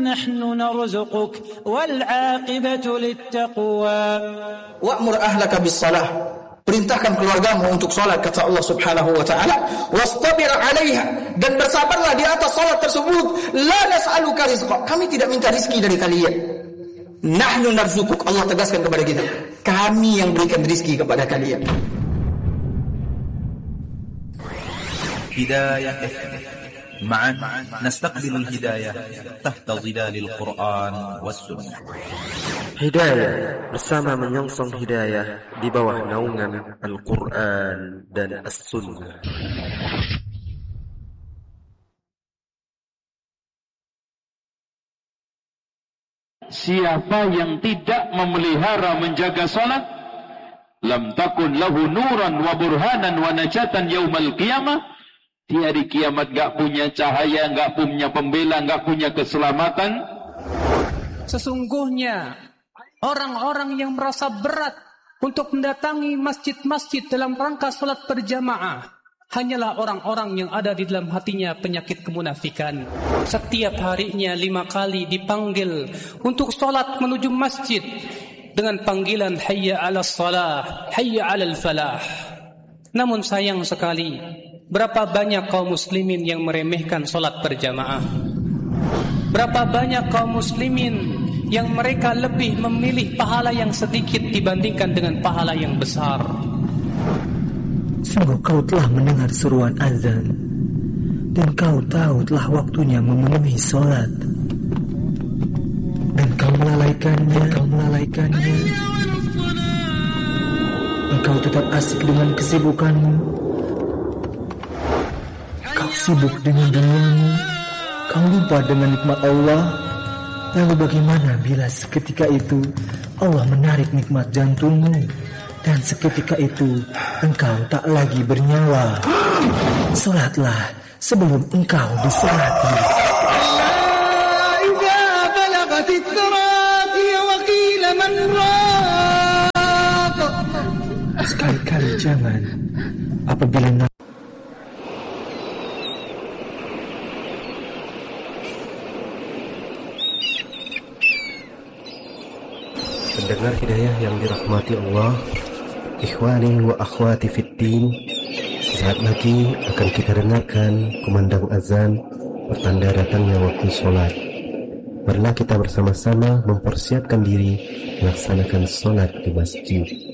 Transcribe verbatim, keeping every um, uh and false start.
نحن نرزقك والعاقبة للتقوى. Wa'mur ahlaka bis-shalah, perintahkan keluargamu untuk salat, kata Allah Subhanahu wa taala, wastabir 'alaiha, dan bersabarlah di atas salat tersebut. La nas'aluka rizqa, kami tidak minta rezeki dari kalian. Nahnu narzukuk, Allah tegaskan kepada kita, kami yang berikan rezeki kepada kalian. Hidayah معا نستقبل الهداية تحت ظلال القرآن والسنة. Hidayah bersama menyongsong hidayah di bawah naungan Al-Quran dan As-Sunnah. Siapa yang tidak memelihara menjaga salat, lam takun lahu nuran wa burhanan wa najatan yaumal qiyamah. Di hari kiamat gak punya cahaya, gak punya pembela, gak punya keselamatan. Sesungguhnya orang-orang yang merasa berat untuk mendatangi masjid-masjid dalam rangka salat berjamaah hanyalah orang-orang yang ada di dalam hatinya penyakit kemunafikan. Setiap harinya lima kali dipanggil untuk salat menuju masjid dengan panggilan hayya 'alas shalah, hayya 'alal falah. Namun sayang sekali, berapa banyak kaum muslimin yang meremehkan salat berjamaah? Berapa banyak kaum muslimin yang mereka lebih memilih pahala yang sedikit dibandingkan dengan pahala yang besar? Sungguh kau telah mendengar seruan azan, dan kau tahu telah waktunya memenuhi salat, dan kau melalaikannya, kau melalaikannya. Engkau tetap asik dengan kesibukanmu. Kau sibuk dengan duniamu. Kau lupa dengan nikmat Allah. Lalu bagaimana bila seketika itu Allah menarik nikmat jantungmu, dan seketika itu engkau tak lagi bernyawa? Salatlah sebelum engkau disalati. Sekali-kali jangan apabila Pendengar hidayah yang dirahmati Allah, ikhwani wa akhwati fiddin, saat lagi akan kita dengarkan kumandang azan, pertanda datangnya waktu sholat. Marilah kita bersama-sama mempersiapkan diri melaksanakan sholat di masjid.